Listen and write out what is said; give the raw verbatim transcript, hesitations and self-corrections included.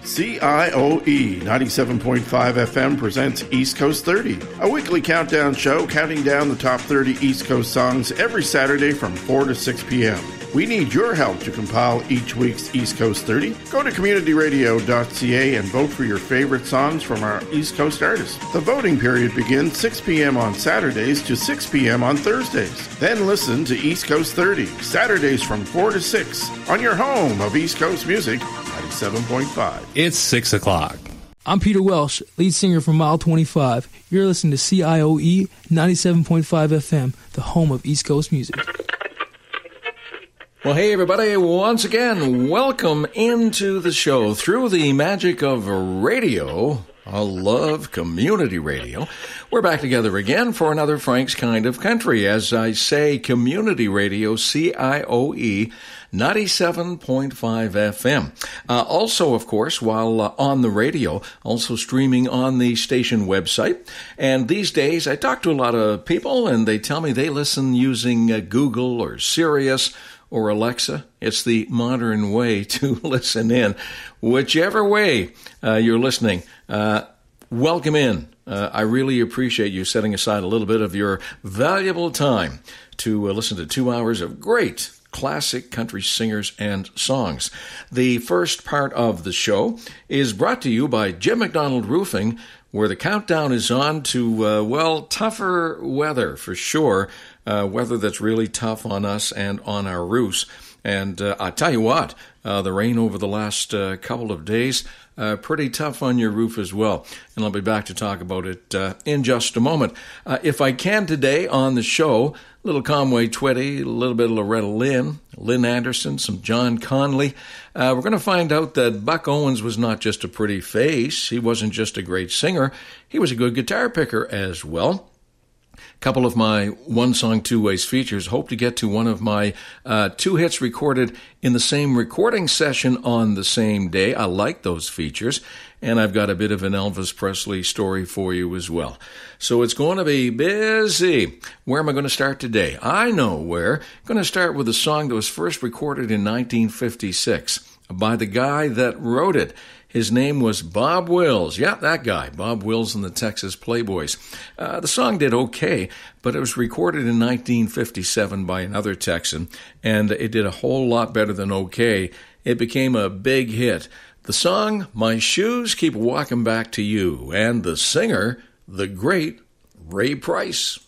C I O E ninety-seven point five F M presents East Coast thirty, a weekly countdown show counting down the top thirty East Coast songs every Saturday from four to six p.m. We need your help to compile each week's East Coast thirty. Go to community radio dot c a and vote for your favorite songs from our East Coast artists. The voting period begins six p.m. on Saturdays to six p.m. on Thursdays. Then listen to East Coast thirty, Saturdays from four to six, on your home of East Coast music, ninety-seven point five. It's six o'clock. I'm Peter Welsh, lead singer from Mile twenty-five. You're listening to C I O E ninety-seven point five F M, the home of East Coast music. Well, hey, everybody, once again, welcome into the show. Through the magic of radio, I love community radio. We're back together again for another Frank's Kind of Country. As I say, community radio, C I O E ninety-seven point five F M. Uh, also, of course, while uh, on the radio, also streaming on the station website. And these days, I talk to a lot of people, and they tell me they listen using uh, Google or Sirius or Alexa. It's the modern way to listen in. Whichever way uh, you're listening, uh, welcome in. Uh, I really appreciate you setting aside a little bit of your valuable time to uh, listen to two hours of great classic country singers and songs. The first part of the show is brought to you by Jim McDonald Roofing, where the countdown is on to, uh, well, tougher weather for sure. Uh, weather that's really tough on us and on our roofs. And uh, I tell you what, uh, the rain over the last uh, couple of days, uh, pretty tough on your roof as well. And I'll be back to talk about it uh, in just a moment. Uh, if I can today on the show, a little Conway Twitty, a little bit of Loretta Lynn, Lynn Anderson, some John Conley. Uh, we're going to find out that Buck Owens was not just a pretty face. He wasn't just a great singer. He was a good guitar picker as well. Couple of my One Song, Two Ways features. Hope to get to one of my uh, two hits recorded in the same recording session on the same day. I like those features. And I've got a bit of an Elvis Presley story for you as well. So it's going to be busy. Where am I going to start today? I know where. I'm going to start with a song that was first recorded in nineteen fifty-six by the guy that wrote it. His name was Bob Wills. Yeah, that guy, Bob Wills and the Texas Playboys. Uh, the song did okay, but it was recorded in nineteen fifty-seven by another Texan, and it did a whole lot better than okay. It became a big hit. The song, My Shoes Keep Walking Back to You, and the singer, the great Ray Price.